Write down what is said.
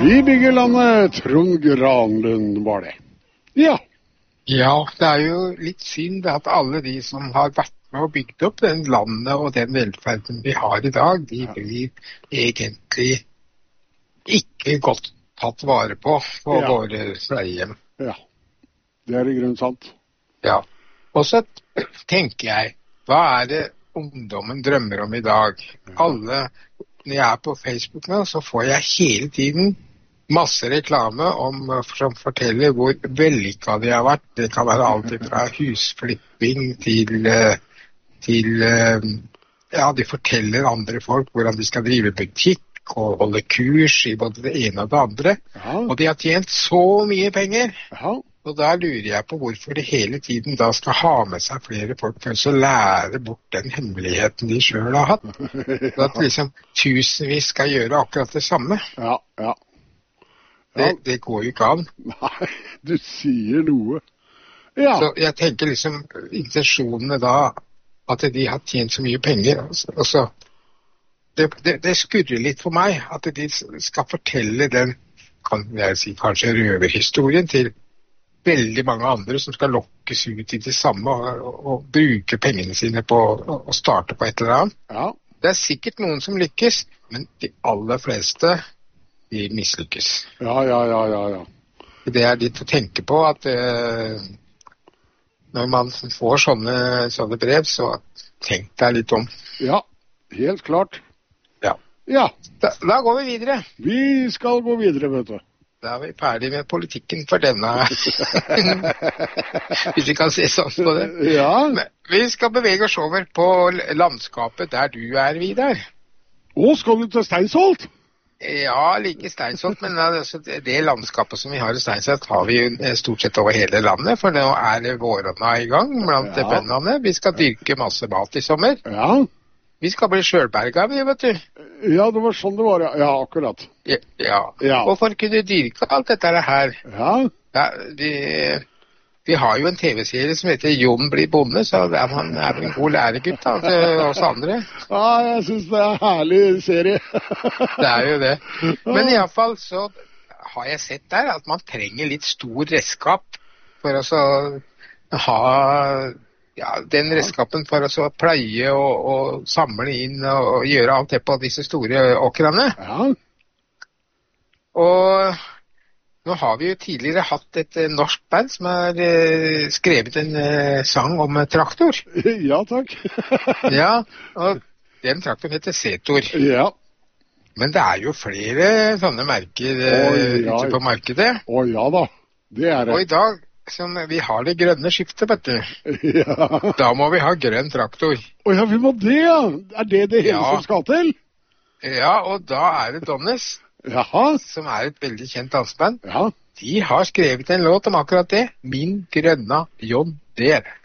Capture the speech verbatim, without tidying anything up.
Vi bygger landet, Trond Granlund var det. Ja. Ja, det er jo litt synd at alle de som har vært med og bygd opp den landet og den velferden vi har i dag, de blir egentlig ikke godt tatt vare på på ja. Våre sleiehjem. Ja, det er i grunnen sant. Ja, og så tenker jeg, hva er det ungdommen drømmer om i dag? Ja. Alle, når jeg er på Facebook nå, så får jeg hele tiden masse reklame om, som forteller hvor vellykket de har vært. Det kan være alt fra husflipping til, til ja, de forteller andre folk hvordan de skal drive butikk og holde kurs i både det ene og det andre. Ja. Og de har tjent så mye penger. Ja. Og da lurer jeg på hvorfor de hele tiden da skal ha med seg flere folk for å lære bort den hemmeligheten de selv har hatt. Ja. Så at liksom tusenvis skal gjøre akkurat det samme. Ja, ja. Det, det går jo ikke an. Nei, du sier noe. Ja. Så jeg tenker liksom, intensjonene da, at de har tjent så mye penger, altså, det, det, det skurrer litt for meg, at de skal fortelle den, kan jeg si, kanskje røverhistorien til veldig mange andre som skal lokkes ut i det samme og, og, og bruke pengene sine på å starte på et eller annet. Ja. Det er sikkert noen som lykkes, men de aller fleste de mislykkes. Ja, ja, ja, ja, ja. Det er litt å tenke på at eh, når man får sånne, sånne brev, så tenk deg litt om. Ja, helt klart. Ja. Ja. Da, da går vi videre. Vi skal gå videre, vet du. Da er vi ferdig med politikken for denne, hvis vi kan se sånn på det. Ja. Men vi skal bevege oss over på landskapet der du er, Vidar. Å, skal du til Steinsholt? Ja, like Steinsholt, men altså, det landskapet som vi har i Steinsholt har vi jo stort sett over hele landet, for nå er det våronna i gang blant ja. Bøndene. Vi skal dyrke masse mat i sommer. Ja. Vi skal bli selvberga, vi, vet du. Ja, det var sånn det var, ja, akkurat. Ja, ja. Ja. Hvorfor kunne du dyrke alt dette her? Ja. Ja, de... Vi har jo en tv-serie som heter Jon blir bonde, så han er vel en god læregutt da, til oss andre. Ja, jeg synes det er en herlig serie. Det er jo det. Men i alle fall så har jeg sett der at man trenger litt stor redskap for å ha ja, den redskapen for å pleie og, og samle inn og, og gjøre alt det på disse store åkrene. Ja. Og... Nå har vi jo tidligere hatt et uh, norsk band som har uh, skrevet en uh, sang om uh, traktor. Ja, takk. Ja, og den traktoren heter Setor. Ja. Men det er jo flere sånne merker uh, Oi, ja. ute på markedet. Å ja da, det er det. Og i dag, som vi har det grønne skiftet, vet du, ja. Da må vi ha grønn traktor. Å ja, vi må det, ja. Er det det hele ja. Som skal til? Ja, og da er det Donnes. Jaha. Som er et veldig kjent danseband. Ja. De har skrevet en låt om akkurat det. Min grønna John Deere.